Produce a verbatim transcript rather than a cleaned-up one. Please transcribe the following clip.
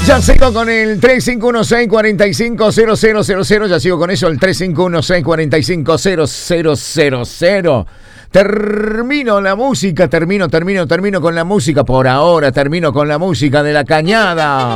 Ya sigo con el tres cinco uno seis cuatro cinco cero cero cero cero. Ya sigo con eso, el tres cinco uno seis cuatro cinco cero cero cero cero. Termino la música, termino, termino, termino con la música. Por ahora termino con la música de La Cañada.